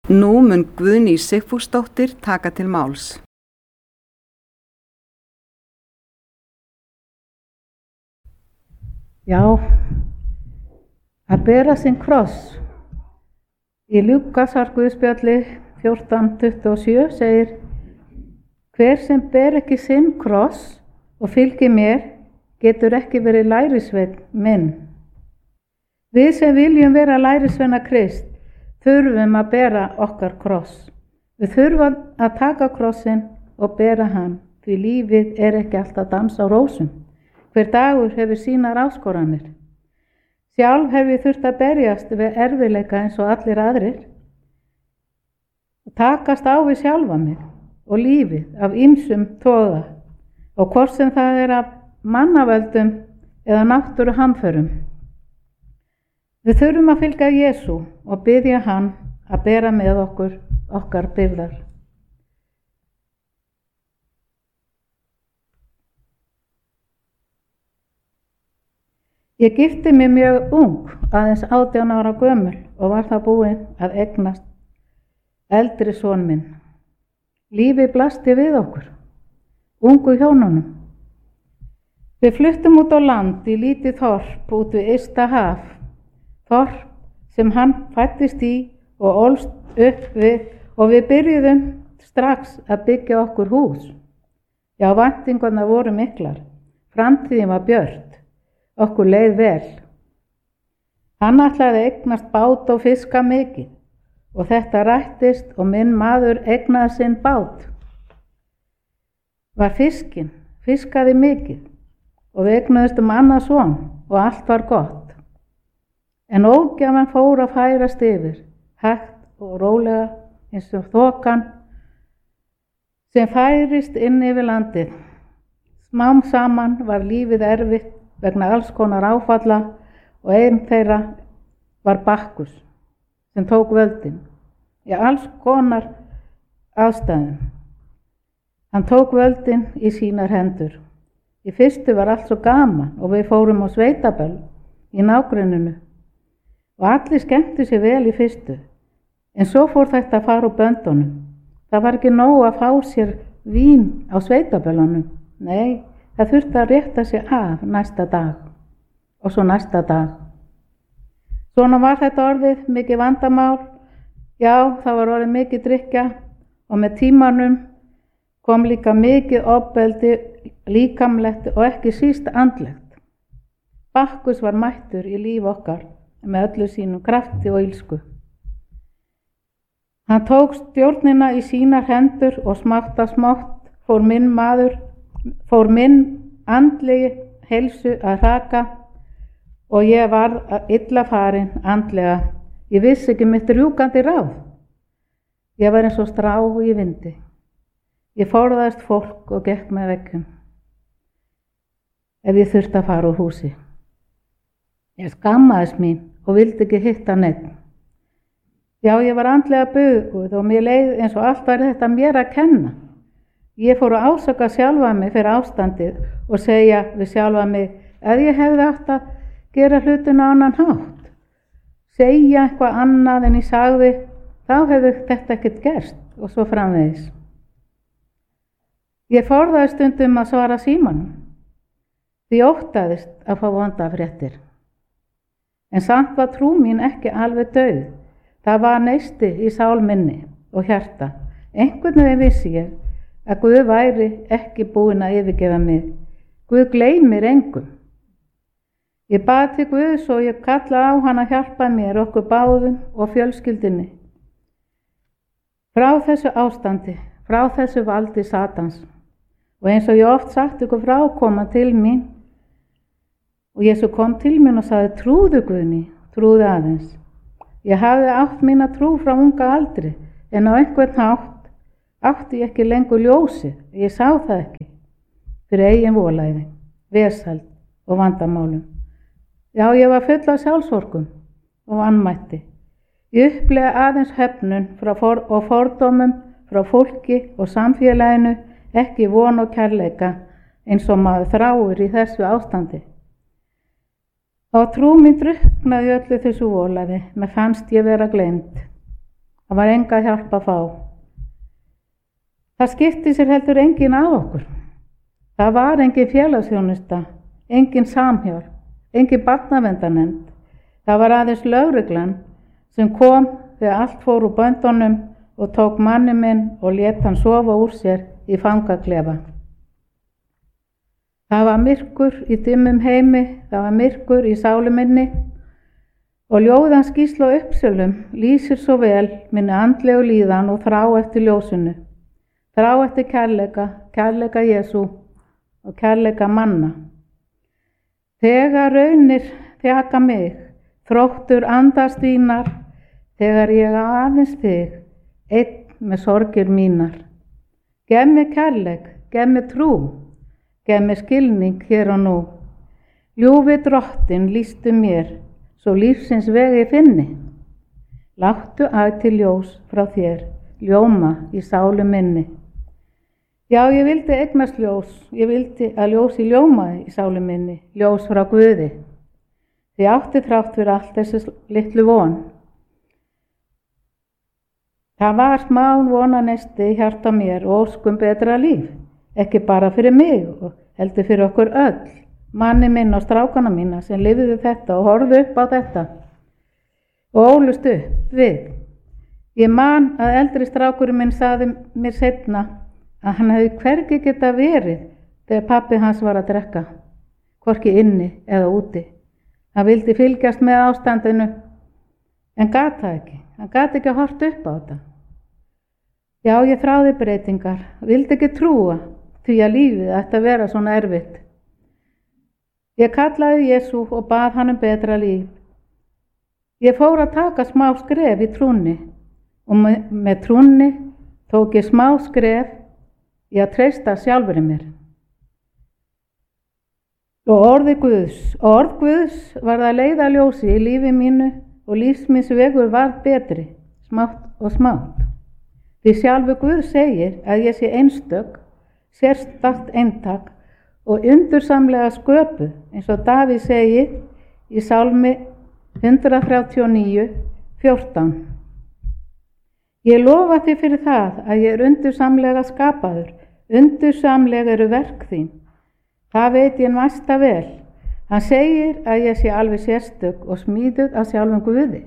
Nú mun Guðný Sigfúsdóttir taka til máls. Já, að bera sinn kross. Í Lúkasar Guðspjalli 14:27 segir: Hver sem ber ekki sinn kross og fylgir mér, getur ekki verið lærisveinn minn. Við sem viljum vera lærisveina Krist þurfum að bera okkar kross. Við þurfum að taka krossinn og bera hann, því lífið er ekki alltaf dans á rósum. Hver dagur hefur sínar áskoranir. Sjálf hef ég þurft að berjast við erfiðleika eins og allir aðrir. Takast á við sjálfa mig og lífið af ýmsum toga, og hvort sem það er af mannavöldum eða náttúruhamförum. Við þurfum að fylgja Jesú og biðja hann að bera með okkar byrðar. Ég gifti mig mjög ung, aðeins 18 ára gömul, og var það búin að eignast eldri son minn. Lífið blasti við okkur, ungu hjónunum. Við fluttum út á land í lítið þorp út við ysta haf, þorp sem hann fæddist í og ólst upp við, og við byrjuðum strax að byggja okkur hús. Já, væntingarnar voru miklar, framtíðin var björt, okkur leið vel. Hann ætlaði að eignast bát og fiska mikið, og þetta rættist og minn maður eignaði sinn bát. Var fiskaði mikið, og við eignuðumst annað son og allt var gott. En ógjafan fór að færast yfir, hægt og rólega eins og þokan sem færist inn yfir landið. Smám saman var lífið erfitt vegna alls konar áfalla, og einn þeirra var Bakkus sem tók völdin. Í alls konar ástæðum. Hann tók völdin í sínar hendur. Í fyrstu var allt svo gaman og við fórum á sveitaböll í nágrenninu og allir skemmtu sér vel í fyrstu. En svo fór þetta að fara úr böndunum. Það var ekki nóg að fá sér vín á sveitaböllunum. Nei, það þurfti að rétta sig af næsta dag og svo næsta dag. Svona var þetta orðið mikið vandamál. Já, það var orðið mikið drykkja, og með tímanum kom líka mikið ofbeldi, líkamlegt og ekki síst andlegt. Bakkus var mættur í líf okkar með öllu sínum krafti og ilsku. Hann tók stjórnina í sínar hendur og smátt að smátt fór minn andlegi heilsu að hraka og ég varð illa farin andlega. Ég vissi ekki mitt rjúkandi ráð. Ég var eins og strá í vindi. Ég forðaðist fólk og gekk með veggjum ef ég þurfti að fara úr húsi. Ég skammaðist mín og vildi ekki hitta neitt. Já, ég var andlega buguð og mér leið eins og allt væri þetta mér að kenna. Ég fór að ásaka sjálfa mig fyrir ástandið og segja við sjálfa mig að ég hefði átt að gera hlutina á annan hátt. Segja eitthvað annað en ég sagði, þá hefði þetta ekkert gerst, og svo framvegis. Ég forðaði stundum að svara símanum, því óttaðist að fá vondafréttir. En samt var trú mín ekki alveg dauð. Það var neisti í sál minni og hjarta. Einhvern veginn vissi ég að Guð væri ekki búinn að yfirgefa mig. Guð gleymir engum. Ég bað til Guðs og ég kallaði á hann að hjálpa mér, okkur báðum og fjölskyldunni. Frá þessu ástandi, frá þessu valdi Satans. Og eins og ég oft sagt ykkur frá, koma til mín. Og Jesú kom til mín og sagði, trúðu Guðný, trúðu aðeins. Ég hafði átt mína trú frá unga aldri, en á einhvern hátt átti ég ekki lengur ljósið. Ég sá það ekki. Fyrir eigin volæði, vesæld og vandamálum. Já, ég var full af sjálfsvorkunn og vanmætti. Ég upplega aðeins höfnun og fordómum frá fólki og samfélaginu, ekki von og kærleika eins og maður þráir í þessu ástandi. Og trú mín drukknaði öllu þessu volæði, mér fannst ég vera gleymd. Það var enga hjálp að fá. Það skipti sér heldur enginn af okkur. Það var engin félagsþjónusta, engin samhjálp, engin barnaverndarnefnd. Það var aðeins lögreglan sem kom þegar allt fór úr böndunum og tók manni minn og lét hann sofa úr sér í fangaklefa. Það var myrkur í dimmum heimi, það var myrkur í sálu minni og ljóðans Gísla á Uppsölum lýsir svo vel minni andlegu líðan og þrá eftir ljósinu, þrá eftir kærleika Jesú og kærleika manna. Þegar raunir þjaka mig, þróttur andast vínar, þegar ég á aðeins þig, einn með sorgir mínar. Gef mér kærleik, gef mér trú, gef mér skilning hér og nú. Ljúfi Drottinn lýstu mér, svo lífsins vegi finni. Láttu ætíð ljós frá þér, ljóma í sálu minni. Já, ég vildi eignast ljós, ég vildi að ljósi ljómaði í sálu minni, ljós frá Guði. Því átti þrátt fyrir allt þessi litlu von. Það var smá vonanesti í hjarta mér og óskum betra líf, ekki bara fyrir mig og heldur fyrir okkur öll, manni minn og strákana mína sem lifðu þetta og horfðu upp á þetta og ólust upp við. Ég man að eldri strákurinn minn sagði mér seinna að hann hefði hvergi geta verið þegar pabbi hans var að drekka, hvorki inni eða úti. Hann vildi fylgjast með ástandinu en gat það ekki, hann gat ekki að horfa upp á þetta. Já, ég þráði breytingar, vildi ekki trúa því að lífið ætti að vera svona erfitt. Ég kallaði Jesú og bað hann betra líf. Ég fór að taka smá skref í trúnni og með trúnni tók ég smá skref í að treysta sjálfri mér. Og orð Guðs var að leiða ljósi í lífi mínu og lífsmins vegur var betri, smátt og smátt. Því sjálfur Guð segir að ég sé einstök, sérstakt eintak og undursamlega sköpuð, eins og Davíð segir í Sálmi 139:14. Ég lofa þig fyrir það að ég undursamlega skapaður, undursamlega eru verk þín. Það veit ég næsta vel. Hann segir að ég sé alveg sérstök og smíðuð af sjálfum Guði.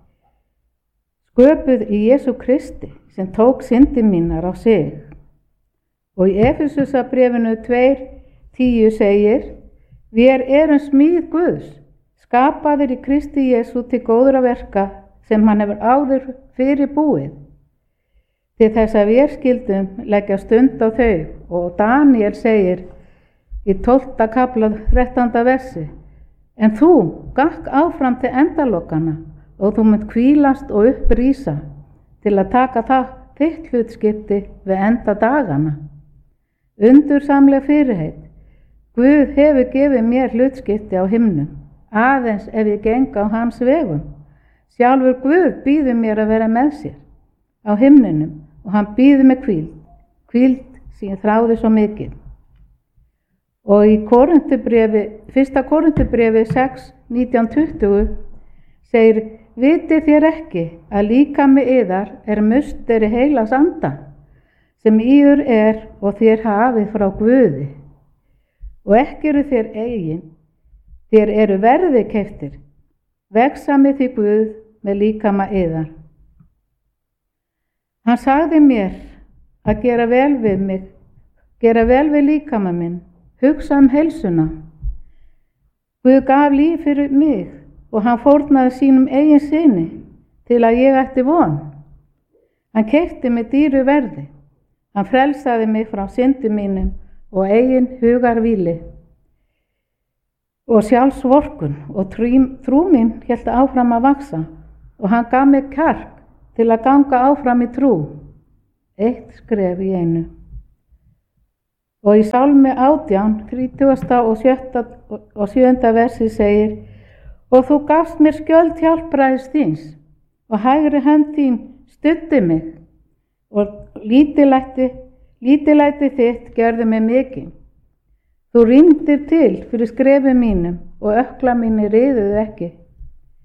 Sköpuð í Jesú Kristi sem tók syndir mínar á sig. Og í Efesusarbréfinu 2:10 segir: Við erum smíð Guðs, skapaðir í Kristi Jesú til góðra verka sem hann hefur áður fyrir búið. Til þess að við skildum leggja stund á þau og Daniel segir í 12. kafla 13. versi: En þú gakk áfram til endalokana og þú munt hvílast og upprísa til að taka það þitt hlutskipti við enda dagana. Undursamleg fyrirheit. Guð hefur gefið mér hlutskipti á himnum, aðeins ef ég geng á hans vegum. Sjálfur Guð býður mér að vera með sér á himninum og hann býður mig hvíld sem ég þráði svo mikið. Og í 1. Korinthubréfi 6:19-20 segir: Vitið þér ekki að líkami yðar musteri heilags anda, sem yður og þér hafið frá Guði, og ekki eru þér eigin, þér eru verði keyptir, vegsamið því Guð með líkama yðar. Hann sagði mér að gera vel við mig, gera vel við líkama minn, hugsa heilsuna. Guð gaf líf fyrir mig og hann fórnaði sínum eigin syni til að ég ætti von. Hann keypti mig dýru verði. Hann frelsaði mig frá syndum mínum og eigin hugarvíli og sjálfsvorkun og trú mín hélt áfram að vaksa og hann gaf mig kjark til að ganga áfram í trú, eitt skref í einu. Og í Sálmi 18, 37. og 7. versi segir: Og þú gafst mér skjöld hjálpræðis þíns og hægri hönd þín studdi mig og lítillæti þitt gerði mig mikið. Þú rýndir til fyrir skrefi mínum og ökkla mínir riðuðu ekki.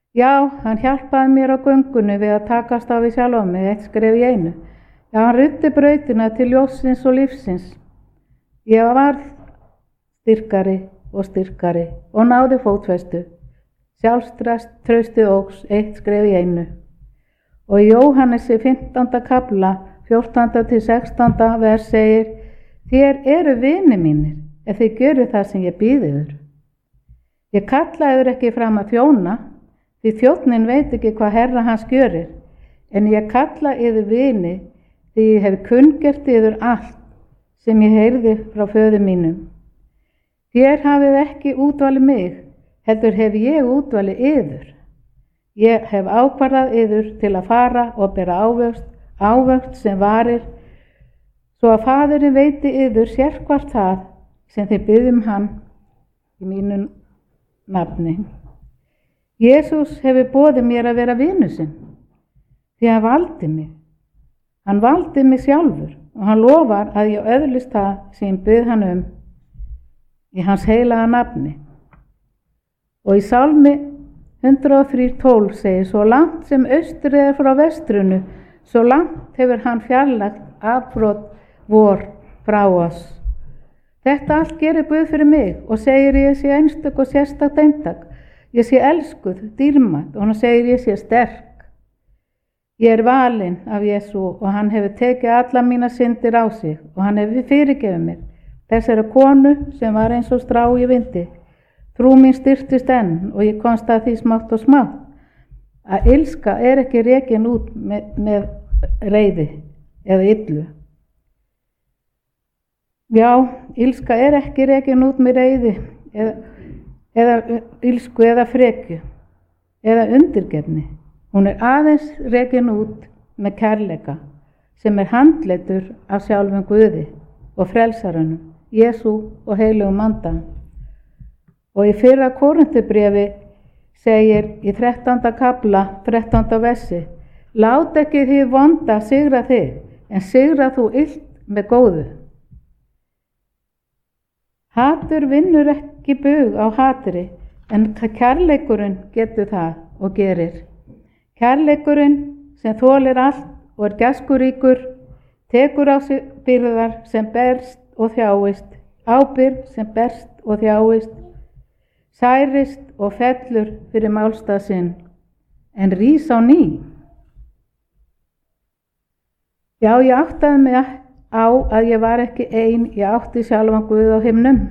Já, hann hjálpaði mér á göngunni við að takast á við sjálfa mig, eitt skref í einu. Já, hann ruddi brautina til ljóssins og lífsins. Ég varð styrkari og náði fótfestu. Sjálfströst, traustið óx, eitt skref í einu. Og í Jóhannesi 15. kafla, 14. til 16. vers segir: Þér eru vinir mínir, ef þið gjöruð það sem ég býð yður. Ég kalla yður ekki fram að þjóna, því þjónninn veit ekki hvað herra hans gjörir, en ég kalla yður vini, því ég hef kunngert yður allt sem ég heyrði frá föður mínum. Þér hafið ekki útvalið mig, heldur hef ég útvalið yður. Ég hef ákvarðað yður til að fara og bera ávöxt sem varir, svo að Faðirinn veiti yður sérhvert það sem þið biðjum hann í mínu nafni. Jesús hefur boðið mér að vera vinur sinn, því hann valdi mig. Hann valdi mig sjálfur og hann lofar að ég öðlist það sem ég bið hann í hans heilaga nafni. Og í Sálmi 103:12 segir: Svo langt sem austur er frá vestrinu, svo langt hefur hann fjarlægt afbrot vor frá oss. Þetta allt gerir Guð fyrir mig og segir ég sé einstök og sérstakt eintak. Ég sé elskuð, dýrmætt, og hann segir ég sé sterk. Ég er valinn af Jesú og hann hefur tekið alla mína syndir á sig og hann hefur fyrirgefið mér. Þessari konu sem var eins og strá í vindi. Trú mín styrktist enn og ég komst að því smátt og smátt að illska er ekki rekin út með reiði eða illu. Já, illska er ekki rekin út með reiði eða illsku eða frekju eða undirgefni. Hún er aðeins rekin út með kærleika sem er handleitur af sjálfum Guði og frelsarunum, Jesú og heilugum anda. Og í 1. Korinthubréfi segir í 13. kafla, 13. versi: Lát ekki hið vonda sigra þig, en sigra þú illt með góðu. Hatur vinnur ekki bug á hatri, en kærleikurinn getur það og gerir. Kærleikurinn sem þolir allt og er gæskuríkur, tekur á sig byrðar sem berst og þjáist, ábyrgð sem berst og þjáist, særist og fellur fyrir málstað sinn, en rís á ný. Já, ég áttaði mig á að ég var ekki ein, ég átti sjálfan Guð á himnum.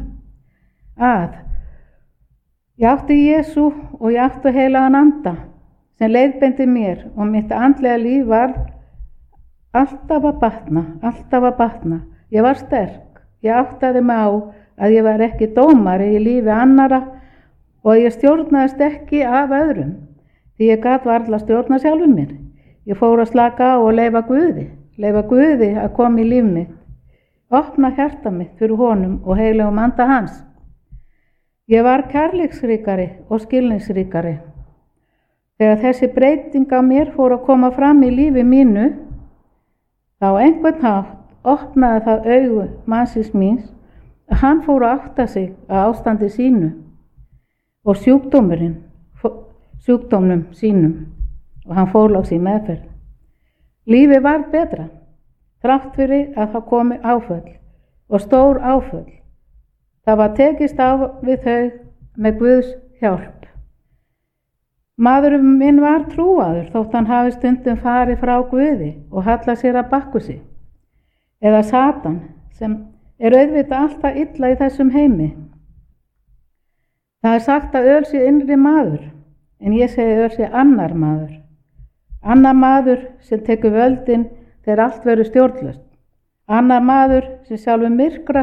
Ég átti Jesú og ég átti heilagan anda sem leiðbeindi mér og mitt andlega líf var alltaf að batna. Ég var sterk, ég áttaði mig á að ég var ekki dómari í lífi annara og ég stjórnaðist ekki af öðrum, því ég gat varla stjórna sjálfum mér. Ég fór að slaka á og leyfa Guði að koma í líf mitt, opna hjarta mitt fyrir honum og heilugum anda hans. Ég var kærleiksríkari og skilningsríkari. Þegar þessi breyting á mér fór að koma fram í lífi mínu, þá einhvern hátt opnaði það augu mannsins míns að hann fór að átta sig að ástandi sínu og sjúkdómnum sínum og hann fór loks í meðferð. Lífið var betra, þrátt fyrir að það komi áföll og stór áföll. Það var tekist á við þau með Guðs hjálp. Maðurinn minn var trúaður þótt hann hafi stundum farið frá Guði og hallað sér að Bakkusi, eða Satan, sem er auðvitað alltaf illa í þessum heimi. Það er sagt að öl sé innri maður, en ég segi öl sé annar maður. Annar maður sem tekur völdin þegar allt verður stjórnlaust. Annar maður sem er sjálfur myrkra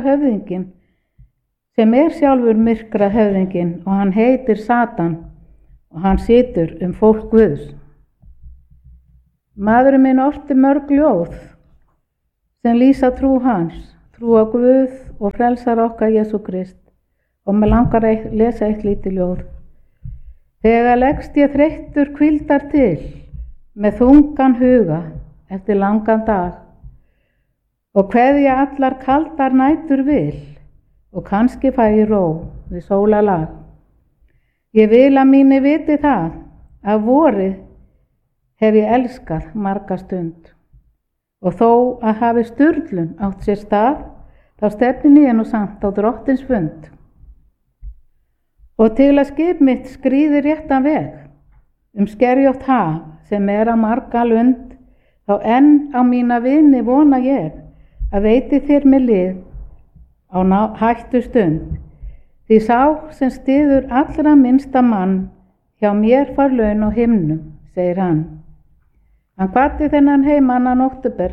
höfðinginn og hann heitir Satan og hann situr fólk Guðs. Maðurinn minn orti mörg ljóð sem lýsa trú hans, trú á Guð og frelsar okkar Jesú Krist, og mig langar að lesa eitt lítið ljóð. Þegar leggst ég þreyttur hvíldar til með þungan huga eftir langan dag og kveðja allar kaldar nætur vil og kannski fæ ég ró við sólarlag. Ég vil að mínu viti það að vorið hef ég elskað marga stund. Og þó að hafi sturlun átt sér stað, þá stefni ég nú samt á Drottins fund. Og til að skip mitt skríði réttan veg, skerjótt haf sem að marga lund, þá enn á mína vini vona ég, að veiti þér mig lið á hættu stund. Því sá sem styður allra minnsta mann, hjá mér fær laun á himnum, segir hann. Hann kvaddi þennan heim 2. október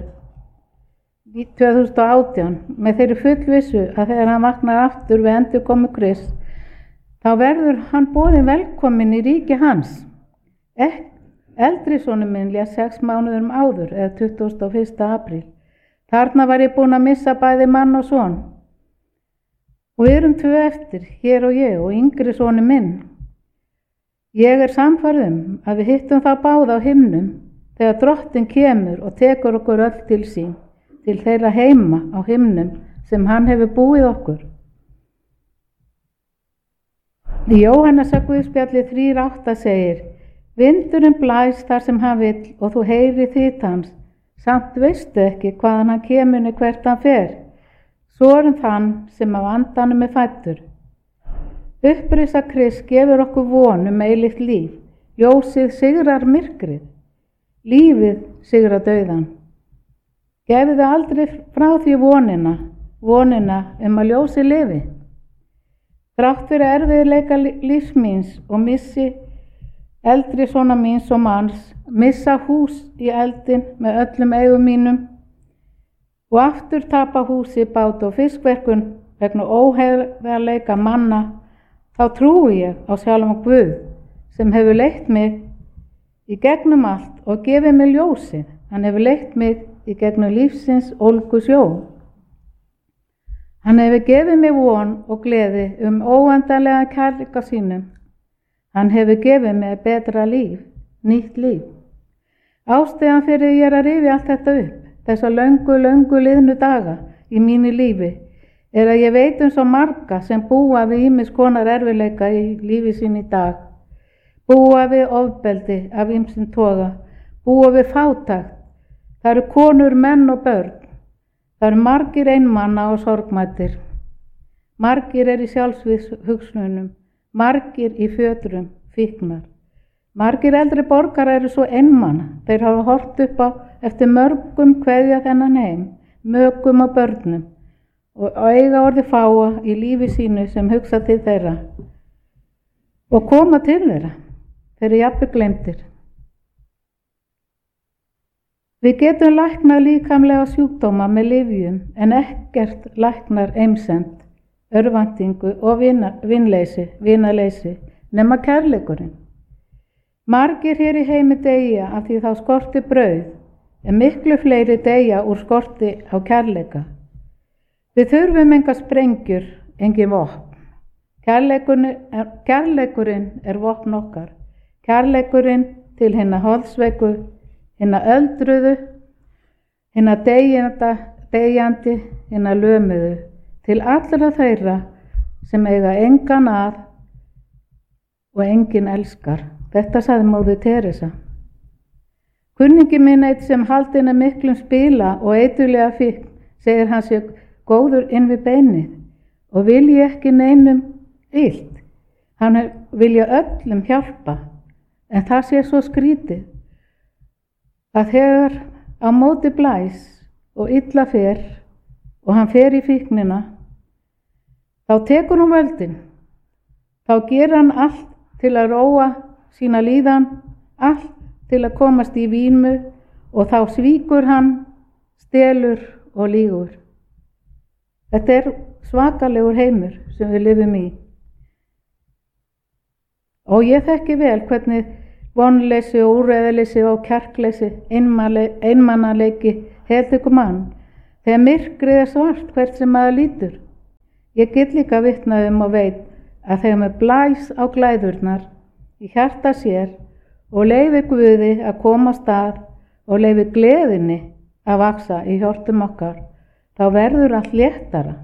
2018 með þeirri fullvissu að þegar hann vaknar aftur við endurkomu Krists, þá verður hann boðinn velkominn í ríki hans. Eldri sonur minn lést 6 mánuðum áður, eða 21. apríl. Þarna var ég búin að missa bæði mann og son. Og við erum 2 eftir, hér og ég og yngri sonur minn. Ég er sannfærð að við hittum þá báða á himnum þegar Drottinn kemur og tekur okkur öll til sín, til þeirra heima á himnum sem hann hefur búið okkur. Í Jóhannesar Guðspjalli 3:8 segir: Vindurinn blæs þar sem hann vill og þú heyri þýtt hans, samt veistu ekki hvaðan hann kemur né hvert hann fer. Svo þann sem af andanum fæddur. Upprisa Krists gefur okkur von eilíft líf. Ljósið sigrar myrkrið. Lífið sigrar dauðan. Gefðu aldrei frá því vonina að ljósið lifi. Þrátt fyrir erfiðleika lífs míns og missi eldri sona míns og manns, missa hús í eldin með öllum eigum mínum og aftur tapa húsi, bát og fiskverkun vegna óheiðarleika manna, þá trúi ég á sjálfan Guð sem hefur leitt mig í gegnum allt og gefið mér ljósið. Hann hefur leitt mig í gegnum lífsins ólgu sjó. Hann hefur gefið mér von og gleði óendanlega kærleika sínum. Hann hefur gefið mér betra líf, nýtt líf. Ástæðan fyrir ég að rifja allt þetta upp, þessa löngu liðnu daga í mínu lífi, að ég veit svo marga sem búa við ýmis konar erfiðleika í lífi sín í dag. Búa við ofbeldi af ýmsum toga, búa við fátækt. Það eru konur, menn og börn. Það eru margir einmana og sorgmæddir. Margir í sjálfsvígshugsunum, margir í fötrum, fíknar. Margir eldri borgarar eru svo einmana. Þeir hafa horft upp á eftir mörgum kveðja þennan heim, mökum og börnum og eiga orði fáa í lífi sínu sem hugsa til þeirra og koma til þeirra. Þeir eru jafnvel gleymdir. Við getum læknað líkamlega sjúkdóma með lyfjum en ekkert læknar eimsemd, örvæntingu og vinaleysi nema kærleikurinn. Margir hér í heimi deyja af því þá skorti brauð, en miklu fleiri deyja úr skorti á kærleika. Við þurfum enga sprengjur, engin vopn. Kærleikurinn vopn okkar. Kærleikurinn til hinna holdsveiku, hinna öldruðu, hinna deyjandi, hinna lömuðu, til allra þeirra sem eiga engan að og enginn elskar. Þetta sagði móðir Teresa. Kunningi minn eitt sem haldinn miklum spila og eiturlega fíkn, segir hann sé góður inn við beinið og vilji ekki neinum illt. Hann vilja öllum hjálpa, en það sé svo skrítið að þegar á móti blæs og illa fer og hann fer í fíknina, þá tekur hún völdin. Þá gerir hann allt til að róa sína líðan, allt til að komast í vímu og þá svíkur hann, stelur og lýgur. Þetta svakalegur heimur sem við lifum í. Og ég þekki vel hvernig vonleysi og úrræðaleysi og kjarkleysi, einmanaleiki heldur mann þegar myrkrið svart hvert sem maður lítur. Ég get líka vitnað og veit að þegar maður blæs á glæðurnar í hjarta sér og leyfi Guði að koma stað og leyfi gleðinni að vaksa í hjörtum okkar, þá verður allt léttara.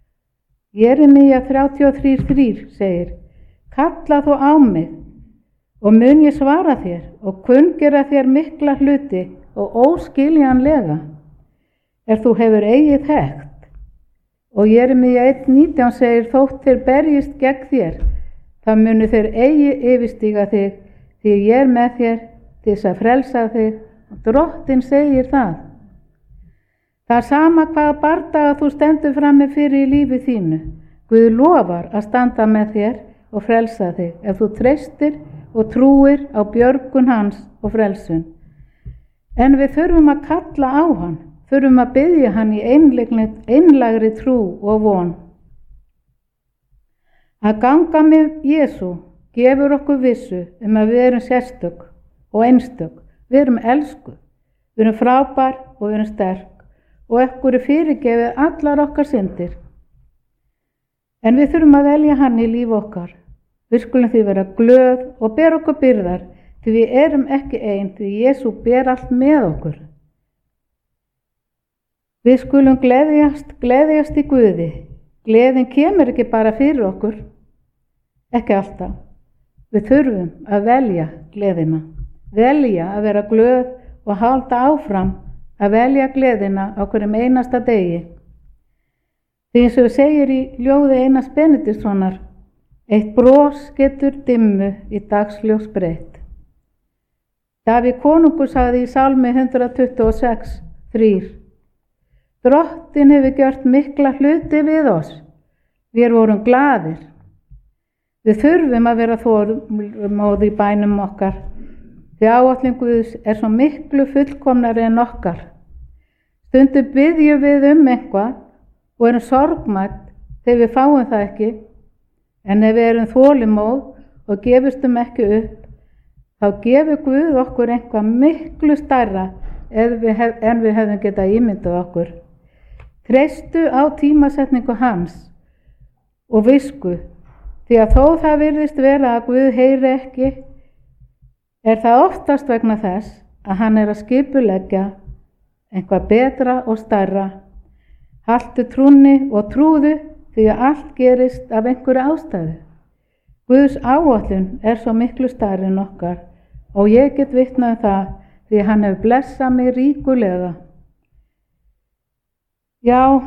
Jeremía 33:3 segir: Kalla þú á mig og mun ég svara þér og kunngera þér mikla hluti og óskiljanlega þú hefur eigið þekkt. Og Jeremía 1:19 segir, þótt þeir berjist gegn þér, þá munu þeir eigi yfirstíga þig, því ég með þér til þess að frelsa þig. Og Drottinn segir það. Það sama hvaða bardaga þú stendur frammi fyrir í lífi þínu. Guð lofar að standa með þér og frelsa þig ef þú treystir og trúir á björgun hans og frelsun. En við þurfum að kalla á hann, þurfum að biðja hann í einlægri trú og von. Að ganga með Jesú gefur okkur vissu að við erum sérstök og einstök. Við erum elskuð, við erum frábær og við erum sterk og okkur fyrirgefið allar okkar syndir. En við þurfum að velja hann í líf okkar. Við skulum því vera glöð og bera okkur byrðar, því við erum ekki ein, því Jesú ber allt með okkur. Við skulum gleðjast í Guði. Gleðin kemur ekki bara fyrir okkur, ekki alltaf. Við þurfum að velja gleðina, velja að vera glöð og halda áfram að velja gleðina á hverjum einasta degi. Því eins og segir í ljóði Einars Benediktssonar, eitt bros getur dimmu í dagsljós breytt. Davíð konungur sagði í Sálmi 126:3, Drottinn hefur gjört mikla hluti við oss, við vorum glaðir. Við þurfum að vera þolinmóð í bænum okkar, því áætlun Guðs svo miklu fullkomnari en okkar. Stundum biðjum við eitthvað og erum sorgmædd þegar við fáum það ekki, en ef við erum þolinmóð og gefumst ekki upp, þá gefur Guð okkur eitthvað miklu stærra en við hefðum getað ímyndað okkur. Treystu á tímasetningu hans og visku, því að þó það virðist vera að Guð heyri ekki, það oftast vegna þess að hann að skipuleggja eitthvað betra og stærra. Haltu trúnni og trúðu, því að allt gerist af einhverju ástæðu. Guðs áætlun svo miklu stærri en okkar og ég get vitnað það, því að hann hefur blessað mig ríkulega. Já,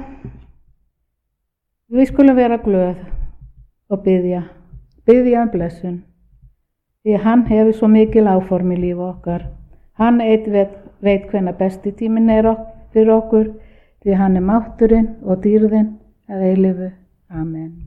við skulum vera glöð og biðja blessun, því að hann hefur svo mikil áform í lífi okkar. Hann veit hvenær besti tíminn fyrir okkur, því hann mátturinn og dýrðin að eilífu. Amen.